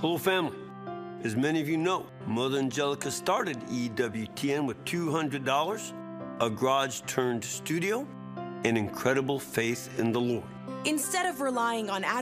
Hello, family. As many of you know, Mother Angelica started EWTN with $200, a garage-turned studio, and incredible faith in the Lord. Instead of relying on advertising,